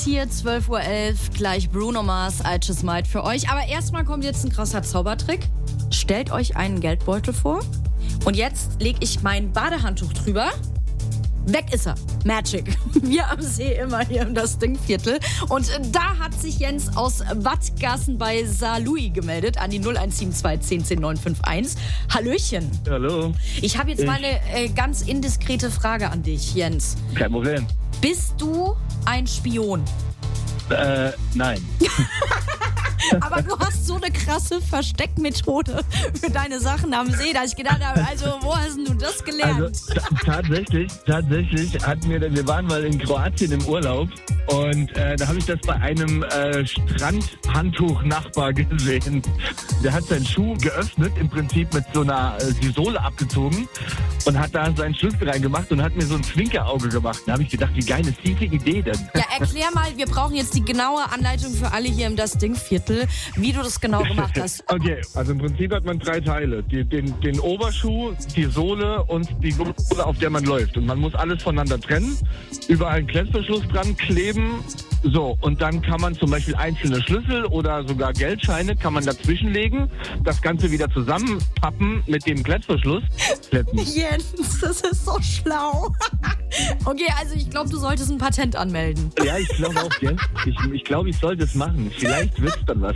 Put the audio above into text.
hier, 12:11 Uhr, gleich Bruno Mars, I Just Might für euch. Aber erstmal kommt jetzt ein krasser Zaubertrick. Stellt euch einen Geldbeutel vor und jetzt lege ich mein Badehandtuch drüber. Weg ist er. Magic. Wir am See immer hier im das Dingviertel. Und da hat sich Jens aus Wattgassen bei Saarlouis gemeldet an die 0172 10 10 951. Hallöchen. Hallo. Ich habe jetzt mal eine ganz indiskrete Frage an dich, Jens. Kein Problem. Bist du ein Spion? Nein. Aber du hast so eine krasse Versteckmethode für deine Sachen am See, dass ich gedacht habe, also wo hast du das gelernt? Also tatsächlich wir waren mal in Kroatien im Urlaub und da habe ich das bei einem Strandhandtuch-Nachbar gesehen. Der hat seinen Schuh geöffnet, im Prinzip mit so einer die Sohle abgezogen und hat da seinen Schlüssel reingemacht und hat mir so ein Zwinkerauge gemacht. Da habe ich gedacht, wie geil ist diese Idee denn? Ja, erklär mal, wir brauchen jetzt die genaue Anleitung für alle hier im das Dingviertel, wie du das genau gemacht hast. Okay, also im Prinzip hat man 3 Teile. Den Oberschuh, die Sohle und die Sohle, auf der man läuft. Und man muss alles voneinander trennen, überall einen Klettverschluss dran kleben. So, und dann kann man zum Beispiel einzelne Schlüssel oder sogar Geldscheine kann man dazwischen legen, das Ganze wieder zusammenpappen mit dem Klettverschluss. Jens, das ist so schlau. Okay, also ich glaube, du solltest ein Patent anmelden. Ja, ich glaube auch, Jens. Ich glaube, ich sollte es machen. Vielleicht wird's dann was.